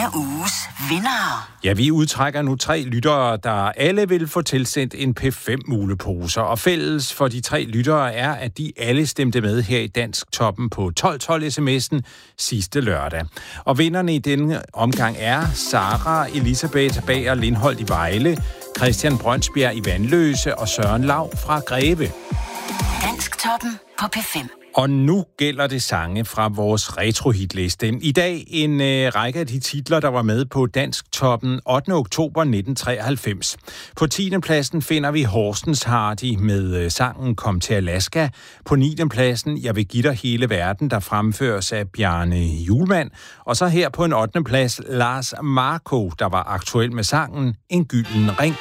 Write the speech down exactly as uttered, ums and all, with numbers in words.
uges vinder. Ja, vi udtrækker nu tre lyttere, der alle vil få tilsendt en P fem mulepose. Og fælles for de tre lyttere er, at de alle stemte med her i Dansk Toppen på tolv tolv sms'en sidste lørdag. Og vinderne i denne omgang er Sara Elisabeth Bager Lindholdt i Vejle, Christian Brønsbjerg i Vandløse og Søren Lav fra Greve. Dansk Toppen på P fem. Og nu gælder det sange fra vores retrohitliste. I dag en øh, række af de titler, der var med på Dansk Toppen ottende oktober nitten treoghalvfems. På tiende pladsen finder vi Horsens Hardy med øh, sangen Kom til Alaska. På niende pladsen Jeg vil give dig hele verden, der fremføres af Bjarne Hjulmand. Og så her på en ottende plads Lars Marco, der var aktuel med sangen En gylden ring.